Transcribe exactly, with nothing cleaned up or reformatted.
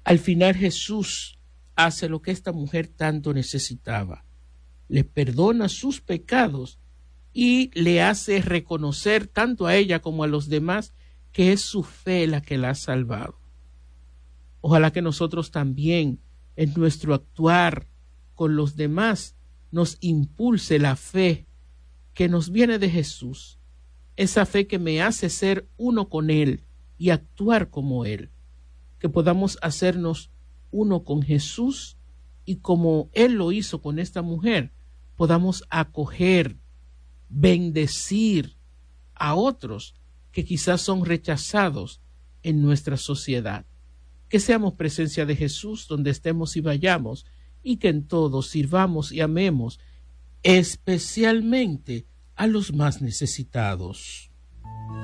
Al final Jesús hace lo que esta mujer tanto necesitaba. Le perdona sus pecados y le hace reconocer tanto a ella como a los demás que es su fe la que la ha salvado. Ojalá que nosotros también en nuestro actuar con los demás nos impulse la fe que nos viene de Jesús, esa fe que me hace ser uno con Él y actuar como Él, que podamos hacernos uno con Jesús y como Él lo hizo con esta mujer, podamos acoger, bendecir a otros que quizás son rechazados en nuestra sociedad. Que seamos presencia de Jesús donde estemos y vayamos, y que en todo sirvamos y amemos, especialmente a los más necesitados.